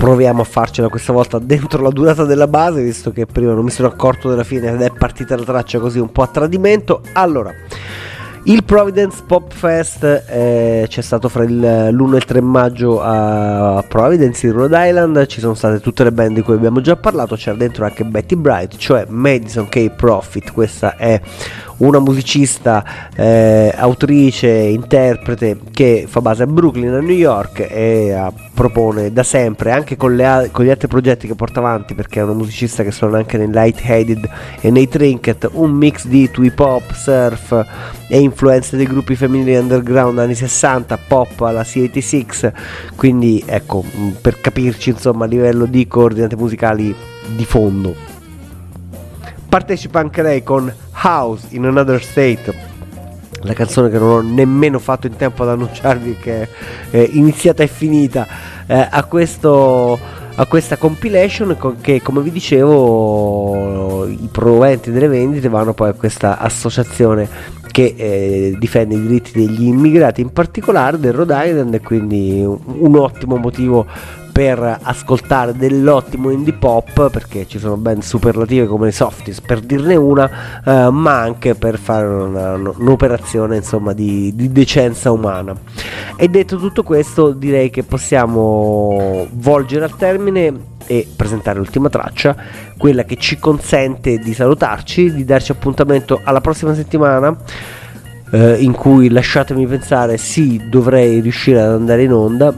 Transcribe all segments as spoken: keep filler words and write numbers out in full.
proviamo a farcela questa volta dentro la durata della base, visto che prima non mi sono accorto della fine ed è partita la traccia così un po' a tradimento. Allora, il Providence Pop Fest eh, c'è stato fra il, l'uno e il tre maggio a Providence in Rhode Island. Ci sono state tutte le band di cui abbiamo già parlato, c'era dentro anche Betty Bright, cioè Madison K. Profit. Questa è una musicista, eh, autrice, interprete che fa base a Brooklyn, a New York, e eh, propone da sempre, anche con, le, con gli altri progetti che porta avanti, perché è una musicista che suona anche nei Lightheaded e nei Trinket, un mix di hip hop, surf e influenze dei gruppi femminili underground anni sessanta, pop alla C ottantasei, quindi ecco, per capirci insomma a livello di coordinate musicali di fondo. Partecipa anche lei con House in Another State, la canzone che non ho nemmeno fatto in tempo ad annunciarvi che è eh, iniziata e finita eh, a questo a questa compilation, con che, come vi dicevo, i proventi delle vendite vanno poi a questa associazione che eh, difende i diritti degli immigrati, in particolare del Rhode Island, e quindi un, un ottimo motivo per ascoltare dell'ottimo indie pop, perché ci sono band superlative come i Softies, per dirne una, eh, ma anche per fare una, un'operazione insomma di, di decenza umana. E detto tutto questo, direi che possiamo volgere al termine e presentare l'ultima traccia, quella che ci consente di salutarci, di darci appuntamento alla prossima settimana, eh, in cui, lasciatemi pensare, sì, dovrei riuscire ad andare in onda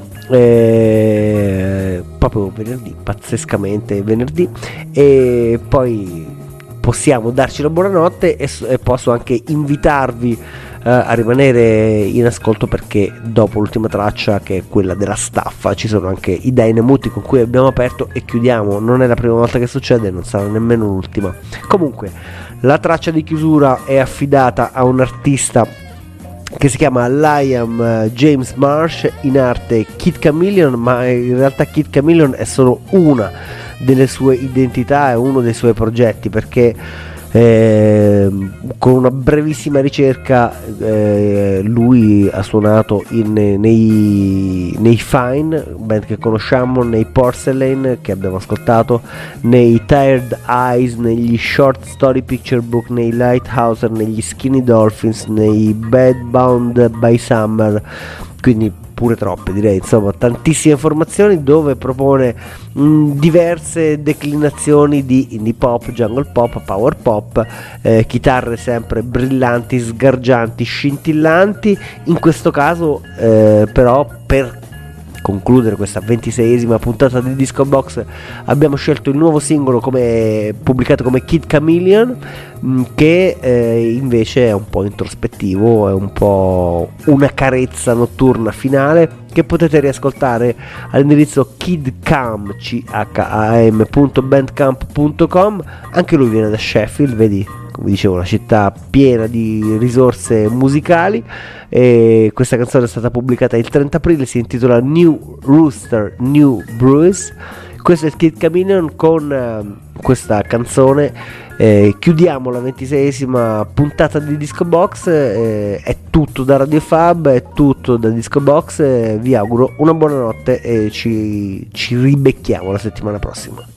eh, proprio venerdì, pazzescamente venerdì, e poi possiamo darci la buonanotte e, e posso anche invitarvi Uh, a rimanere in ascolto, perché dopo l'ultima traccia, che è quella della staffa, ci sono anche i Dynamuti con cui abbiamo aperto e chiudiamo. Non è la prima volta che succede, non sarà nemmeno l'ultima. Comunque la traccia di chiusura è affidata a un artista che si chiama Liam James Marsh, in arte Kid Chameleon, ma in realtà Kid Chameleon è solo una delle sue identità, è uno dei suoi progetti, perché Eh, con una brevissima ricerca eh, lui ha suonato in, nei, nei Fine, band che conosciamo, nei Porcelain che abbiamo ascoltato, nei Tired Eyes, negli Short Story Picture Book, nei Lighthouser, negli Skinny Dolphins, nei Bad Bound by Summer, quindi pure troppe, direi, insomma tantissime informazioni, dove propone mh, diverse declinazioni di indie pop, jungle pop, power pop, eh, chitarre sempre brillanti, sgargianti, scintillanti. In questo caso eh, però, per concludere questa ventiseiesima puntata di Disco Box, abbiamo scelto il nuovo singolo come pubblicato come Kid Chameleon, mh, che eh, invece è un po' introspettivo, è un po' una carezza notturna finale, che potete riascoltare all'indirizzo kidcam punto bandcamp punto com. Anche lui viene da Sheffield, vedi, come dicevo, una città piena di risorse musicali, e questa canzone è stata pubblicata il trenta aprile, si intitola New Rooster New Brews. Questo è il Kid Chameleon. Con uh, questa canzone eh, chiudiamo la ventiseiesima puntata di Disco Box. Eh, è tutto da Radio Fab, è tutto da Disco Box, eh, vi auguro una buona notte e ci, ci ribecchiamo la settimana prossima.